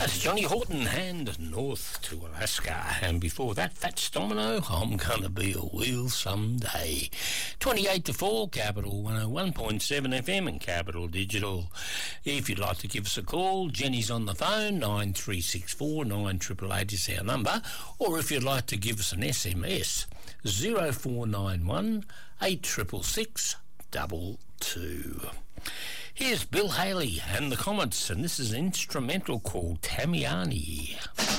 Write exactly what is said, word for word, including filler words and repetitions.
That's Johnny Horton and North to Alaska. And before that, Fats Domino, I'm Gonna Be a Wheel Someday. twenty-eight to four, Capital one oh one point seven F M and Capital Digital. If you'd like to give us a call, Jenny's on the phone, nine three six four nine eight eight eight is our number. Or if you'd like to give us an S M S, zero four nine one eight six six six double two. Here's Bill Haley and the Comets, and this is an instrumental called Tamiani.